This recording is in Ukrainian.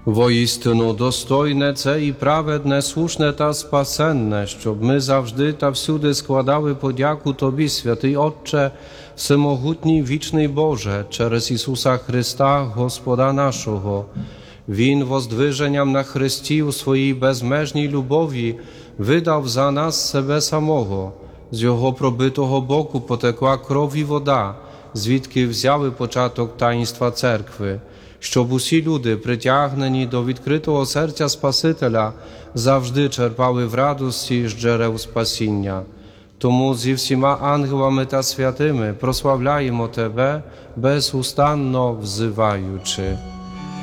Воістину достойне це і праведне, слушне та спасенне, щоб ми завжди та всюди складали подяку Тобі, святий Отче, всемогутній вічний Боже, через Ісуса Христа, Господа нашого. Він воздвиженням на хресті у своїй безмежній любові видав за нас себе самого. З Його пробитого боку потекла кров і вода, звідки взяли початок таїнства церкви, щоб усі люди, притягнені до відкритого серця Спасителя, завжди черпали в радості з джерел спасіння. Тому зі всіма ангелами та святими прославляємо Тебе, безустанно взиваючи.